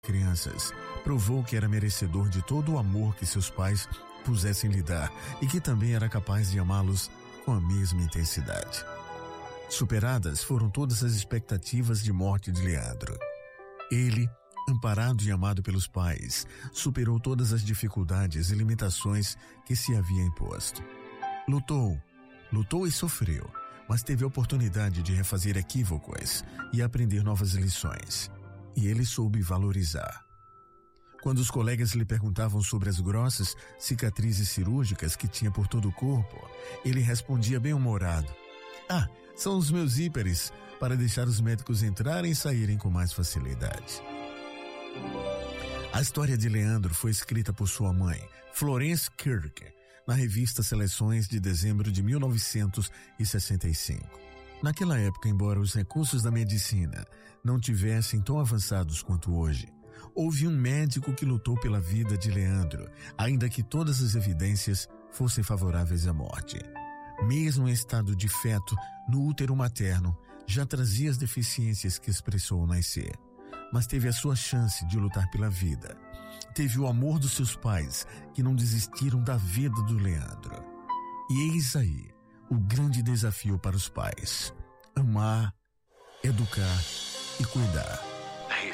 crianças, provou que era merecedor de todo o amor que seus pais pusessem lhe dar e que também era capaz de amá-los com a mesma intensidade. Superadas foram todas as expectativas de morte de Leandro. Ele, amparado e amado pelos pais, superou todas as dificuldades e limitações que se havia imposto. Lutou e sofreu, mas teve a oportunidade de refazer equívocos e aprender novas lições. E ele soube valorizar. Quando os colegas lhe perguntavam sobre as grossas cicatrizes cirúrgicas que tinha por todo o corpo, ele respondia bem-humorado: "Ah, são os meus zíperes, para deixar os médicos entrarem e saírem com mais facilidade." A história de Leandro foi escrita por sua mãe, Florence Kirk, na revista Seleções de dezembro de 1965. Naquela época, embora os recursos da medicina não tivessem tão avançados quanto hoje, houve um médico que lutou pela vida de Leandro, ainda que todas as evidências fossem favoráveis à morte. Mesmo em estado de feto no útero materno, já trazia as deficiências que expressou ao nascer. Mas teve a sua chance de lutar pela vida. Teve o amor dos seus pais, que não desistiram da vida do Leandro. E eis aí o grande desafio para os pais: amar, educar e cuidar.